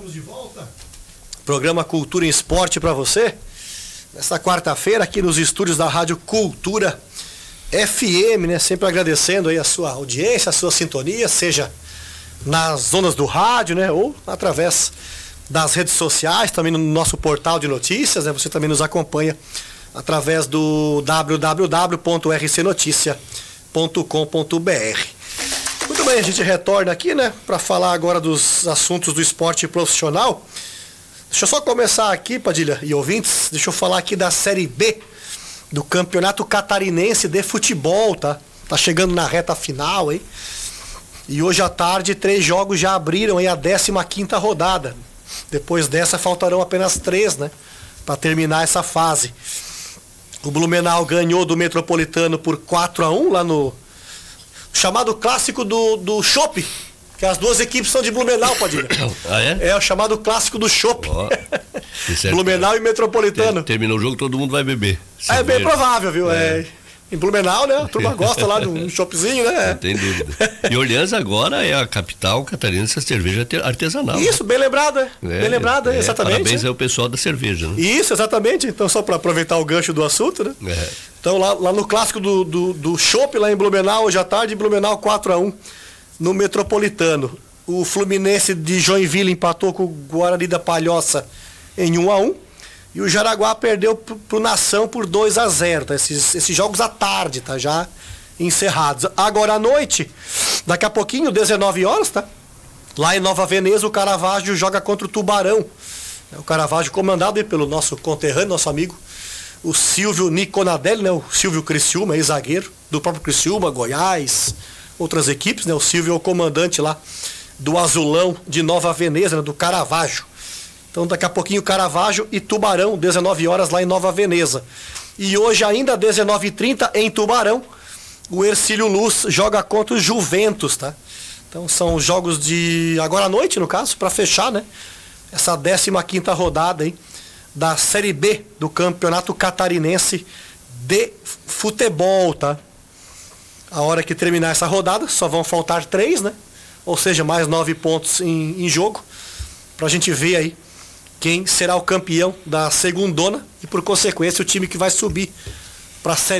Estamos de volta. Programa Cultura em Esporte para você. Nesta quarta-feira, aqui nos estúdios da Rádio Cultura FM, né? Sempre agradecendo aí a sua audiência, a sua sintonia, seja nas zonas do rádio, né? Ou através das redes sociais, também no nosso portal de notícias, né? Você também nos acompanha através do www.rcnoticia.com.br. Muito bem, a gente retorna aqui, né, para falar agora dos assuntos do esporte profissional. Deixa eu só começar aqui, Padilha e ouvintes, deixa eu falar aqui da Série B do Campeonato Catarinense de Futebol, tá? Tá chegando na reta final, hein? E hoje à tarde 3 jogos já abriram aí a 15ª rodada. Depois dessa faltarão apenas 3, né, para terminar essa fase. O Blumenau ganhou do Metropolitano por 4-1 lá no chamado clássico do Chopp, que as duas equipes são de Blumenau, Padilha. Ah, é? É o chamado clássico do Chopp. Oh, Blumenau e Metropolitano. Terminou o jogo, todo mundo vai beber. É bem provável, viu? Em Blumenau, né? A turma gosta lá de um choppzinho, né? Não tem dúvida. E Orleans agora é a capital catarinense da cerveja artesanal. Isso, bem lembrado, bem lembrado, exatamente. Parabéns ao pessoal da cerveja, né? Isso, exatamente. Então, só para aproveitar o gancho do assunto, né? Então, lá no clássico do Chopp, lá em Blumenau, hoje à tarde, Blumenau 4-1 no Metropolitano. O Fluminense de Joinville empatou com o Guarani da Palhoça em 1-1. E o Jaraguá perdeu pro Nação por 2-0, tá? Esses jogos à tarde, tá? Já encerrados. Agora à noite, daqui a pouquinho, 19 horas, tá? Lá em Nova Veneza, o Caravaggio joga contra o Tubarão. O Caravaggio comandado aí pelo nosso conterrâneo, nosso amigo, o Silvio Niconadelli, né? O Silvio Criciúma, ex-zagueiro do próprio Criciúma, Goiás, outras equipes, né? O Silvio é o comandante lá do Azulão de Nova Veneza, né? Do Caravaggio. Então daqui a pouquinho Caravaggio e Tubarão, 19 horas lá em Nova Veneza. E hoje ainda 19h30 em Tubarão, o Hercílio Luz joga contra o Juventus, tá? Então são jogos de agora à noite, no caso, para fechar, né? Essa 15ª rodada aí da Série B do Campeonato Catarinense de Futebol, tá? A hora que terminar essa rodada, só vão faltar 3, né? Ou seja, mais 9 pontos em jogo, pra gente ver aí quem será o campeão da segundona e, por consequência, o time que vai subir para a Série